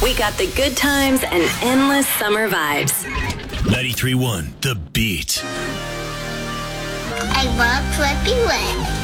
We got the good times and endless summer vibes. 93.1 The Beat. I love Flippy Wet.